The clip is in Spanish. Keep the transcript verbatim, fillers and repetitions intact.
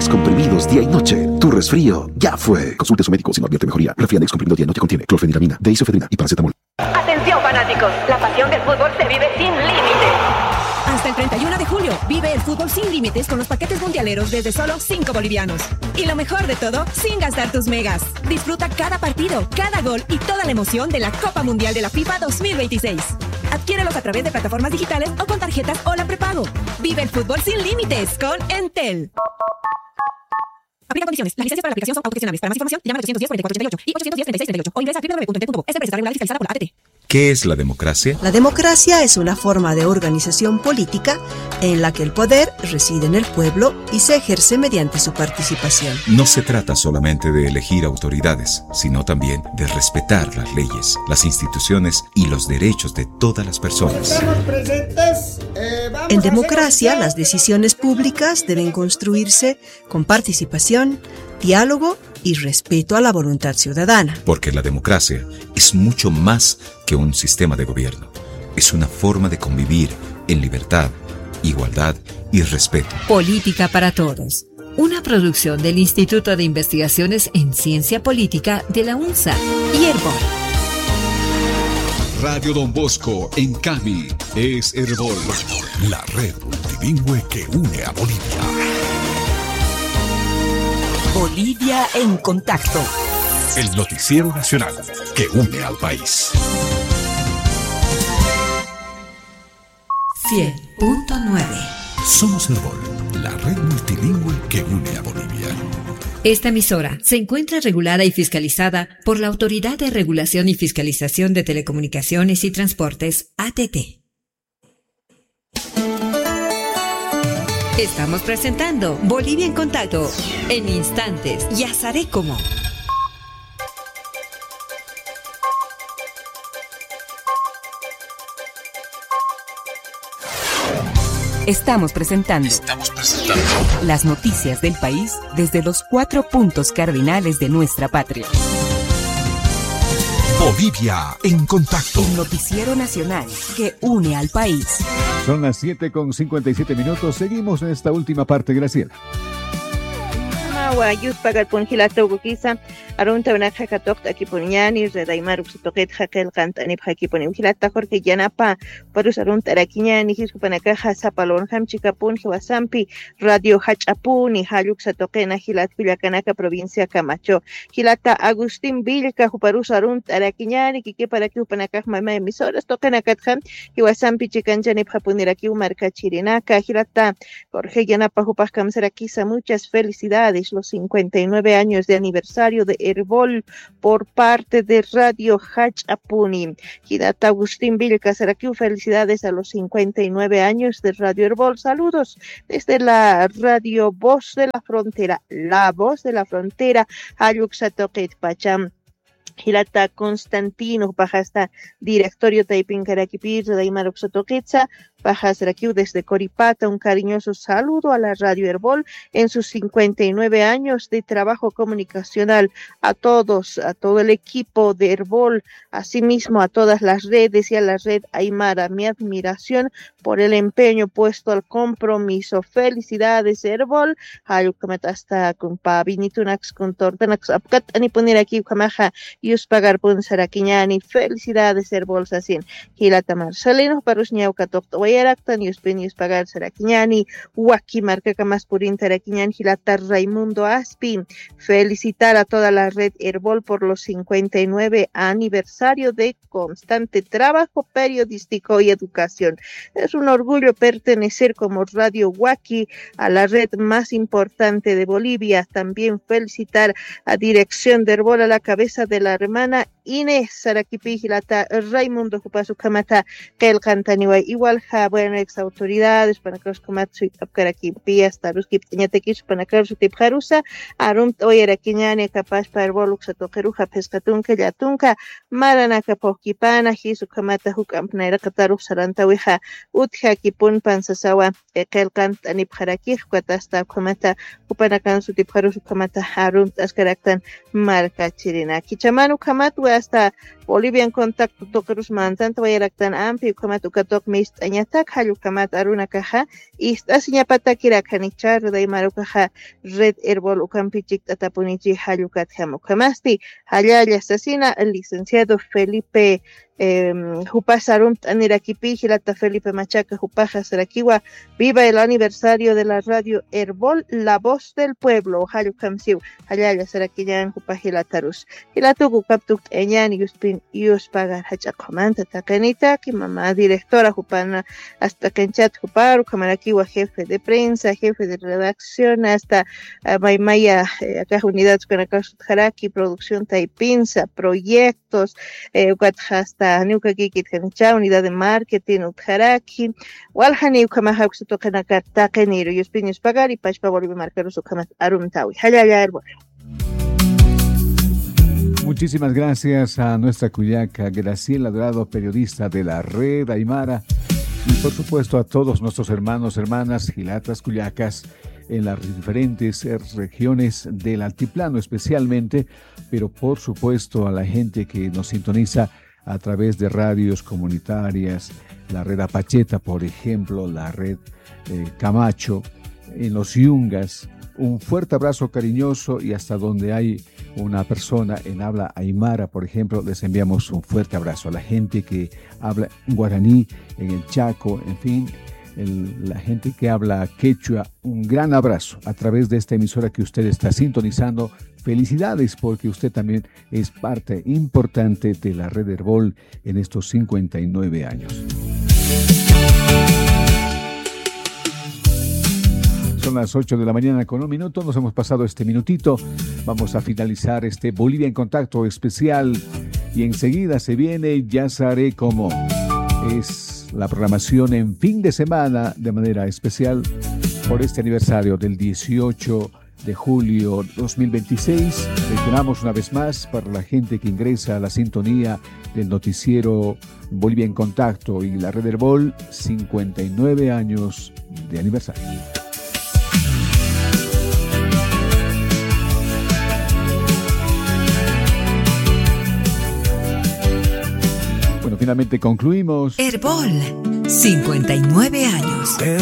Refiadex comprimidos día y noche. Tu resfrío ya fue. Consulte a su médico si no advierte mejoría. Refiadex comprimido día y noche contiene clorfeniramina, deisofedrina y paracetamol. Atención fanáticos, la pasión del fútbol se vive sin límites. Hasta el treinta y uno de julio, vive el fútbol sin límites con los paquetes mundialeros desde solo cinco bolivianos. Y lo mejor de todo, sin gastar tus megas. Disfruta cada partido, cada gol y toda la emoción de la Copa Mundial de la FIFA dos mil veintiséis. Adquiérelos a través de plataformas digitales o con tarjetas Hola Prepago. Vive el fútbol sin límites con Entel. Aplica condiciones. Las licencias para la aplicación son autogestionables. Para más información, llama al ochocientos diez, cuarenta y cuatro ochenta y ocho y ochocientos diez, treinta y seis, treinta y ocho o ingresa a doble u doble u doble u punto entel punto co. Esta empresa está regulada y fiscalizada por la A T T. ¿Qué es la democracia? La democracia es una forma de organización política en la que el poder reside en el pueblo y se ejerce mediante su participación. No se trata solamente de elegir autoridades, sino también de respetar las leyes, las instituciones y los derechos de todas las personas. Estamos presentes. Eh, vamos En a democracia, hacer- las decisiones públicas deben construirse con participación, diálogo y respeto a la voluntad ciudadana. Porque la democracia es mucho más que un sistema de gobierno. Es una forma de convivir en libertad, igualdad y respeto. Política para Todos. Una producción del Instituto de Investigaciones en Ciencia Política de la UNSA y Herbol. Radio Don Bosco en Cami es Herbol, la red multilingüe que une a Bolivia. Bolivia en contacto. El noticiero nacional que une al país. cien punto nueve. Somos Herbol, la red multilingüe que une a Bolivia. Esta emisora se encuentra regulada y fiscalizada por la Autoridad de Regulación y Fiscalización de Telecomunicaciones y Transportes, A T T. Estamos presentando Bolivia en Contacto. En instantes, ya sabré cómo. Estamos presentando, Estamos presentando las noticias del país desde los cuatro puntos cardinales de nuestra patria. Bolivia en Contacto. El noticiero nacional que une al país. Son las siete con cincuenta y siete minutos. Seguimos en esta última parte, Graciela. Mawa yus pagal pun hilata ugukiza arunta una jakatok aquí punyani redaimar uxitoket jakel kantani aquí punim hilata jorge yanapa parus arunta rakiñani hisku panakaja sapalon ham chikapun hiwasampi radio hachapuni haluk satokena hilat pilakanaka provincia Camacho hilata Agustín Vilca parus arunta rakiñani kike para que panakaj mama emisoras tokenakatjam hiwasampi chikanjani papuniraki marca chirinaka hilata Jorge yanapa hupajkam serakisa. Muchas felicidades, los cincuenta y nueve años de aniversario de Herbol por parte de Radio Hachapuni. Girata Agustín Vilca Saraquiu, felicidades a los cincuenta y nueve años de Radio Herbol. Saludos desde la Radio Voz de la Frontera, la Voz de la Frontera, Ayuxatoquet Pacham. Hilata Constantino, Pajasta, Directorio Taipin Caraquipir, de Aymar Oxotoquetza, Pajasraquiu desde Coripata, un cariñoso saludo a la Radio Herbol en sus cincuenta y nueve años de trabajo comunicacional, a todos, a todo el equipo de Herbol, asimismo a todas las redes y a la red Aymara. Mi admiración por el empeño puesto al compromiso. Felicidades, Herbol. Hasta con Pabinitunax, con Tortanax, Apcat, ani poner aquí, Kamaja, Yus pagar pun Saraquiñani. Felicidades, Herbol Sacin. Hilata Marcelino, Parusñau Catok, Yaraktan, Yuspin, Yuspagar, Saraquiñani, Waki, Marca Camas Purin, Saraquiñani, Gilata Raimundo Aspin. Felicitar a toda la red Herbol por los cincuenta y nueve aniversario de constante trabajo periodístico y educación. Es un orgullo pertenecer como Radio Waki a la red más importante de Bolivia. También felicitar a dirección de Herbol a la cabeza de la hermana Inés Saraquipi, Gilata Raimundo Jupasukamata, Kel Cantaniwa, igual ja, bueno, ex autoridades, para que los comatsu y tapcaraquipi, hasta los kiptañatequis, para que los tipjarusa, arum oyeraquiñane, capaz para el bolux a toqueruja, pescatunca, yatunca, maranaka poquipana, jisukamata, jucampnera, cataru, sarantawiha, utja, kipun, pansasawa, Kel Cantanipjaraki, cuatasta, comata, upanakan su tipjarusa, kamata, arum, tascaractan, marca chirina, kichamanu, kamatu, hasta Bolivia en contacto tocarus mantan tawayaraktan ampi kamatu katok mist añat Aymaratak Hayukamat Aruna Caja y Asiñapata Kirakanichar de Aymarucaja Red Herbol Ucampichik Tatapunichi Hayukat Hamukamasti Hayaya Asesina el licenciado Felipe Eh, Jupasarum Tanirakipi, Gilata Felipe Machaca, Jupaja Sarakiwa, viva el aniversario de la radio Herbol, la voz del pueblo, Hayu Kamsiu, Hayaya Sarakiyan, Jupajilatarus, Hilatugu Kaptuk Eñan, Yuspin, Yuspagar, Hachakomanta, Takanita, que mamá directora Jupana, hasta Kenchat Juparu, Kamarakiwa, jefe de prensa, jefe de redacción, hasta uh, Maimaya, eh, acá unidad Kanakasut Haraki, producción Taipinsa, proyectos, eh, hasta Niuka Kikit Kanicha, unidad de marketing, Utjaraki, Walhani, Ukamaha, Uxutokanaka, Takaniro, Yuspinius Pagari, Pachpa, Bolivar Marcaros, Ukamat, Arumtawi, Hayaya, Herbol. Muchísimas gracias a nuestra cuyaca Graciela Dorado, periodista de la Red Aymara, y por supuesto a todos nuestros hermanos, hermanas, gilatas cuyacas en las diferentes regiones del altiplano especialmente, pero por supuesto a la gente que nos sintoniza a través de radios comunitarias, la red Apacheta, por ejemplo, la red eh, Camacho, en los Yungas. Un fuerte abrazo cariñoso, y hasta donde hay una persona en habla aymara, por ejemplo, les enviamos un fuerte abrazo. A la gente que habla guaraní en el Chaco, en fin, el, la gente que habla quechua, un gran abrazo a través de esta emisora que usted está sintonizando. Felicidades, porque usted también es parte importante de la Red Herbol en estos cincuenta y nueve años. Son las ocho de la mañana con un minuto, nos hemos pasado este minutito. Vamos a finalizar este Bolivia en Contacto especial y enseguida se viene Ya Sabré Cómo. Es la programación en fin de semana de manera especial por este aniversario del dieciocho de julio dos mil veintiséis. Reiteramos una vez más para la gente que ingresa a la sintonía del noticiero Bolivia en Contacto y la Red Herbol, cincuenta y nueve años de aniversario. Bueno, finalmente concluimos. Herbol, cincuenta y nueve años.